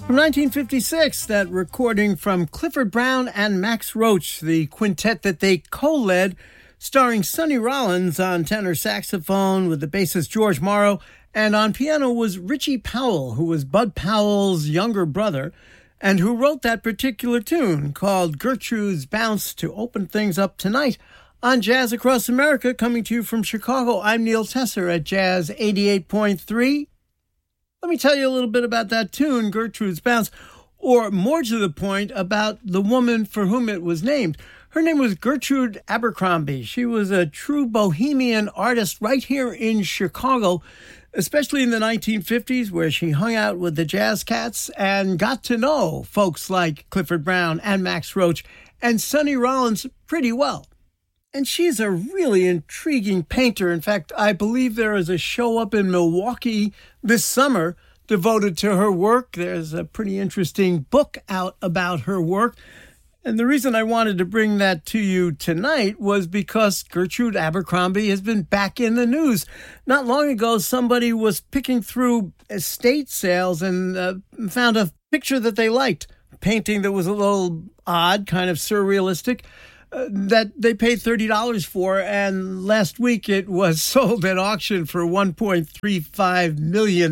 From 1956, that recording from Clifford Brown and Max Roach, the quintet that they co-led, starring Sonny Rollins on tenor saxophone with the bassist George Morrow, and on piano was Richie Powell, who was Bud Powell's younger brother, and who wrote that particular tune called Gertrude's Bounce to open things up tonight on Jazz Across America, coming to you from Chicago. I'm Neil Tesser at Jazz 88.3. Let me tell you a little bit about that tune, Gertrude's Bounce, or more to the point, about the woman for whom it was named. Her name was Gertrude Abercrombie. She was a true bohemian artist right here in Chicago, especially in the 1950s, where she hung out with the Jazz Cats and got to know folks like Clifford Brown and Max Roach and Sonny Rollins pretty well. And she's a really intriguing painter. In fact, I believe there is a show up in Milwaukee this summer devoted to her work. There's a pretty interesting book out about her work. And the reason I wanted to bring that to you tonight was because Gertrude Abercrombie has been back in the news. Not long ago, somebody was picking through estate sales and found a picture that they liked, a painting that was a little odd, kind of surrealistic, that they paid $30 for, and last week it was sold at auction for $1.35 million.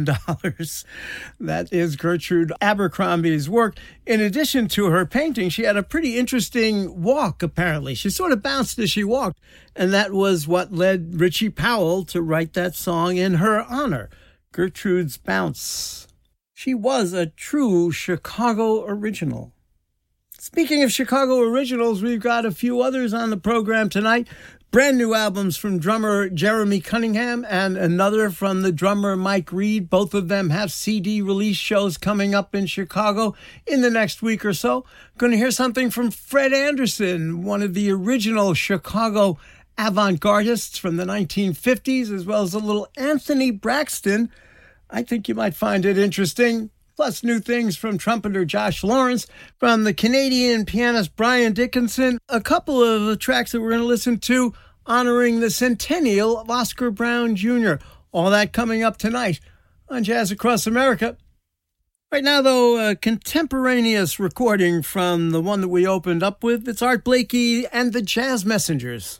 That is Gertrude Abercrombie's work. In addition to her painting, she had a pretty interesting walk, apparently. She sort of bounced as she walked, and that was what led Richie Powell to write that song in her honor, Gertrude's Bounce. She was a true Chicago original. Speaking of Chicago originals, we've got a few others on the program tonight. Brand new albums from drummer Jeremy Cunningham and another from the drummer Mike Reed. Both of them have CD release shows coming up in Chicago in the next week or so. Going to hear something from Fred Anderson, one of the original Chicago avant-gardists from the 1950s, as well as a little Anthony Braxton. I think you might find it interesting. Plus new things from trumpeter Josh Lawrence, from the Canadian pianist Brian Dickinson, a couple of tracks that we're going to listen to honoring the centennial of Oscar Brown Jr. All that coming up tonight on Jazz Across America. Right now, though, a contemporaneous recording from the one that we opened up with. It's Art Blakey and the Jazz Messengers.